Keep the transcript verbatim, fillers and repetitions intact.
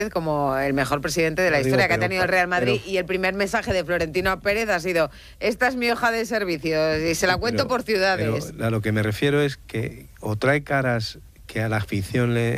como el mejor presidente de la Digo, historia que pero, ha tenido el Real Madrid, pero, y el primer mensaje de Florentino Pérez ha sido: esta es mi hoja de servicios y se la cuento pero, por ciudades. Pero a lo que me refiero es que o trae caras que a la afición le